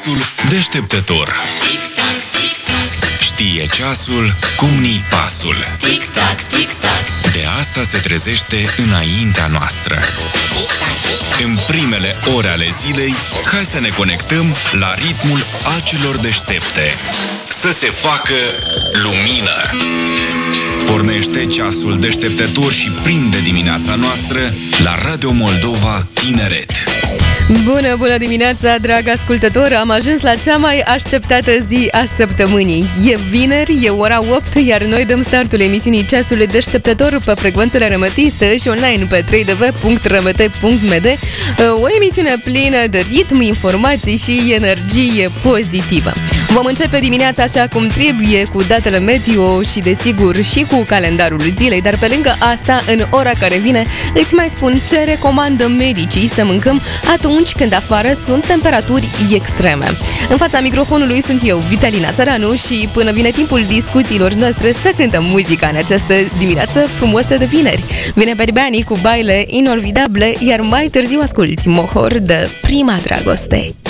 ceasul deșteptător. Tic-tac, tic-tac, Știe ceasul cum ni pasul. tic-tac, tic-tac, De asta se trezește înaintea noastră. În primele ore ale zilei, hai să ne conectăm la ritmul acelor deștepte. Să se facă lumină. Pornește ceasul deșteptător și prinde dimineața noastră la Radio Moldova Tineret. Bună dimineața, drag ascultător! Am ajuns la cea mai așteptată zi a săptămânii. E vineri, e ora 8, iar noi dăm startul emisiunii Ceasul Deșteptător pe frecvențele rămătiste și online pe www.rmt.md. O emisiune plină de ritm, informații și energie pozitivă. Vom începe dimineața așa cum trebuie, cu datele meteo și, desigur, și cu calendarul zilei, dar pe lângă asta, în ora care vine, îți mai spun ce recomandă medicii să mâncăm atunci când afară sunt temperaturi extreme. În fața microfonului sunt eu, Vitalina Țăranu, și până vine timpul discuțiilor noastre să cântăm muzica în această dimineață frumoasă de vineri. Vine Berbeani cu baile inolvidabile, iar mai târziu asculți Mohor de Prima Dragoste.